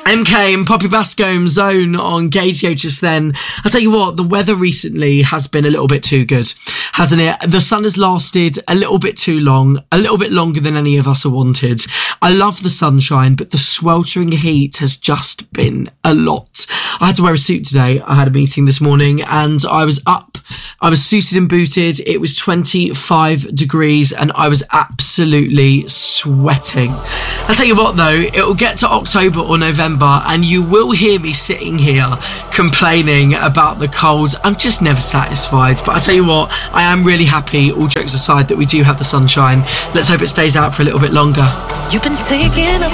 MK and Poppy Bascombe, Zone on Gaydio just then. I'll tell you what, the weather recently has been a little bit too good, hasn't it? The sun has lasted a little bit too long, a little bit longer than any of us have wanted. I love the sunshine, but the sweltering heat has just been a lot. I had to wear a suit today. I had a meeting this morning and I was up. I was suited and booted. It was 25 degrees and I was absolutely sweating. I'll tell you what though, it will get to October or November and you will hear me sitting here complaining about the cold. I'm just never satisfied. But I tell you what, I am really happy, all jokes aside, that we do have the sunshine. Let's hope it stays out for a little bit longer. You've been taking up